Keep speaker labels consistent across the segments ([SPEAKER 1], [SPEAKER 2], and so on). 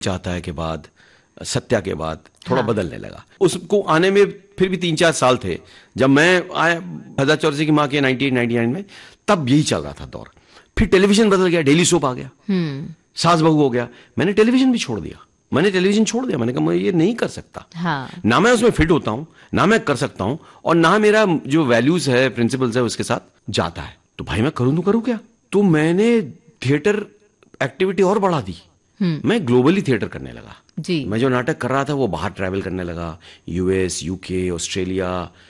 [SPEAKER 1] चाहता है के बाद, सत्या के बाद थोड़ा बदलने लगा। उसको आने में फिर भी 3-4 साल थे। जब मैं आया हज़ार चौरसी की माँ के 1999 में, तब यही चल रहा था दौर। फिर टेलीविजन बदल गया, डेली सोप आ गया, सास बहू हो गया। मैंने टेलीविजन भी छोड़ दिया। मैंने कहा मैं ये नहीं कर सकता। ना मैं उसमें फिट होता हूं, ना मैं कर सकता हूं, और ना मेरा जो वैल्यूज है, प्रिंसिपल्स है, उसके साथ जाता है। तो भाई मैं करूं तो करूं क्या? तो मैंने थिएटर एक्टिविटी और बढ़ा दी। मैं ग्लोबली थिएटर करने लगा जी। मैं जो नाटक कर रहा था वो बाहर ट्रैवल करने लगा। US, UK, Australia,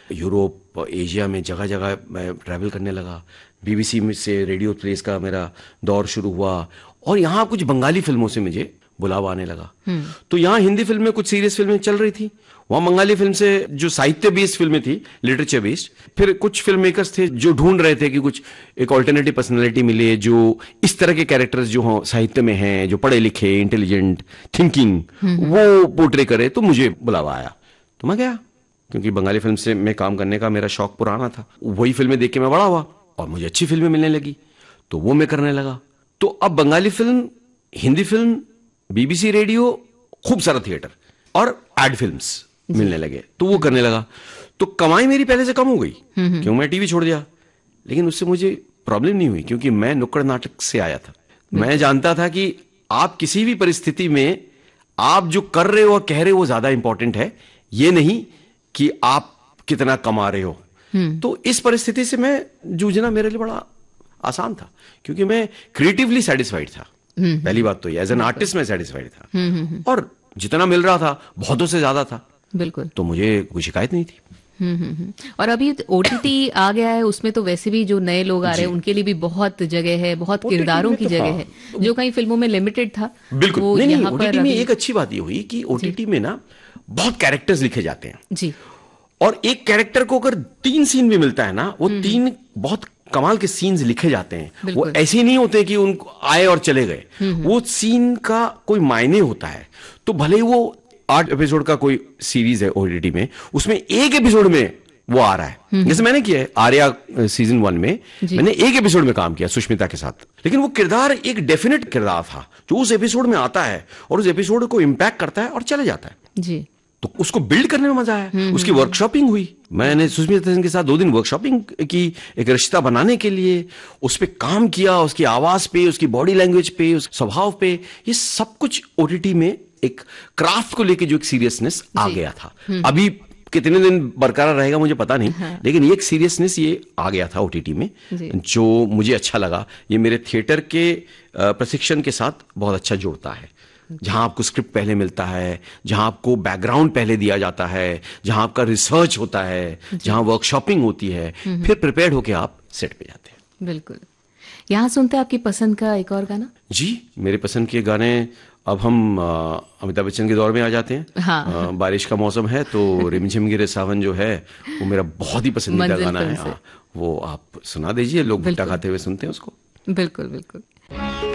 [SPEAKER 1] Europe, Asia में जगह जगह मैं ट्रैवल करने लगा। बीबीसी में से रेडियो प्लेस का मेरा दौर शुरू हुआ, और यहाँ कुछ बंगाली फिल्मों से मुझे बुलावा आने लगा। तो यहाँ हिंदी फिल्म में कुछ सीरियस फिल्में चल रही थी, वहां बंगाली फिल्म से जो साहित्य बेस्ड फिल्में थी, लिटरेचर बेस्ड, फिर कुछ फिल्म मेकर्स थे जो ढूंढ रहे थे कि कुछ एक ऑल्टरनेटिव पर्सनालिटी मिले जो इस तरह के कैरेक्टर्स जो हो साहित्य में हैं, जो पढ़े लिखे, इंटेलिजेंट, थिंकिंग, वो पोर्ट्रे करे। तो मुझे बुलावा आया, तो मैं गया, क्योंकि बंगाली फिल्म से में काम करने का मेरा शौक पुराना था। वही फिल्में देख के मैं बड़ा हुआ और मुझे अच्छी फिल्में मिलने लगी, तो वो मैं करने लगा। तो अब Bengali film, Hindi film, BBC radio, खूब सारा थिएटर और एड फिल्म्स मिलने लगे, तो वो करने लगा। तो कमाई मेरी पहले से कम हो गई, क्यों मैं टीवी छोड़ दिया। लेकिन उससे मुझे प्रॉब्लम नहीं हुई, क्योंकि मैं नुक्कड़ नाटक से आया था। मैं जानता था कि आप किसी भी परिस्थिति में आप जो कर रहे हो और कह रहे हो वो ज्यादा इंपॉर्टेंट है, ये नहीं कि आप कितना कमा रहे हो। तो इस परिस्थिति से मैं जूझना मेरे लिए बड़ा आसान था, क्योंकि मैं क्रिएटिवली सेटिस्फाइड था। पहली बात तो ये, एज एन आर्टिस्ट मैं सेटिस्फाइड था, और जितना मिल रहा था बहुतों से ज्यादा था, बिल्कुल, तो मुझे कोई शिकायत नहीं थी।
[SPEAKER 2] और अभी ओटीटी आ गया है, उसमें तो वैसे भी जो नए लोग आ रहे हैं उनके लिए भी बहुत जगह है, बहुत किरदारों की जगह है, जो कई फिल्मों में लिमिटेड था।
[SPEAKER 1] बिल्कुल नहीं, ओटीटी में एक अच्छी बात ये हुई कि ओटीटी में ना बहुत कैरेक्टर्स लिखे जाते हैं जी, और एक कैरेक्टर को अगर 3 सीन भी मिलता है ना, वो 3 बहुत कमाल के सीन्स लिखे जाते हैं। वो ऐसे नहीं होते कि उनको आए और चले गए, वो सीन का कोई मायने होता है। तो भले ही वो 8 एपिसोड का कोई सीरीज है ओटीटी में, उसमें एक एपिसोड में वो आ रहा है। जैसे मैंने किया है आर्या सीजन 1 में, मैंने एक एपिसोड में काम किया सुष्मिता के साथ, लेकिन वो किरदार एक डेफिनेट किरदार था जो उस एपिसोड में आता है और उस एपिसोड को इंपैक्ट करता है और चले जाता है जी। तो उसको बिल्ड करने में मजा आया। उसकी वर्कशॉपिंग हुई, मैंने सुष्मिता सेन के साथ 2 दिन वर्कशॉपिंग की, एक रिश्ता बनाने के लिए उस पर काम किया, उसकी आवाज पे, उसकी बॉडी लैंग्वेज पे, उसके स्वभाव पे, ये सब कुछ ओटीटी में एक क्राफ्ट को लेके जो एक सीरियसनेस आ गया था। अभी कितने दिन बरकरार रहेगा मुझे पता नहीं, लेकिन ये एक सीरियसनेस ये आ गया था ओटीटी में, जो मुझे अच्छा लगा। ये मेरे थिएटर के प्रशिक्षण के साथ बहुत अच्छा जुड़ता है, जहां आपको स्क्रिप्ट पहले मिलता है, जहां आपको बैकग्राउंड पहले दिया जाता है, जहां आपका रिसर्च होता है, जहां वर्कशॉपिंग होती है, फिर प्रिपेयर्ड होके आप सेट पे जाते हैं।
[SPEAKER 2] बिल्कुल। यहाँ सुनते हैं आपकी पसंद का एक और गाना
[SPEAKER 1] जी। मेरे पसंद के गाने, अब हम अमिताभ बच्चन के दौर में आ जाते हैं। हाँ। बारिश का मौसम है तो रिमझिम गिरे सावन जो है वो मेरा बहुत ही पसंदीदा गाना है। वो आप सुना दीजिए, लोग भुट्टा खाते हुए सुनते हैं उसको।
[SPEAKER 2] बिल्कुल बिल्कुल।